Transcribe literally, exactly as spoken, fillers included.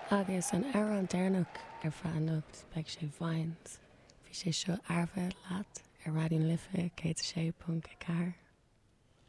Agus an ar an déirnach ar fannacht beag sé bhains. Bhí sé seo arbh leat ar radio'n lifa cé sé punt car.